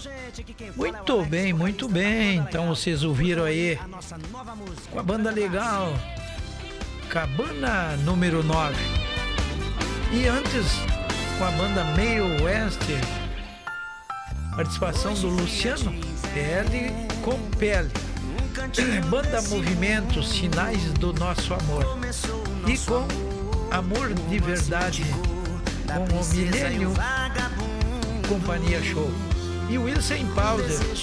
Muito bem, muito bem. Então vocês ouviram aí com a banda legal, Cabana número 9. E antes com a banda Meio Oeste, participação do Luciano, Pele com Pele. Banda Movimento, Sinais do Nosso Amor. E com Amor de Verdade, com o Milênio Companhia Show. E Wilson Powder,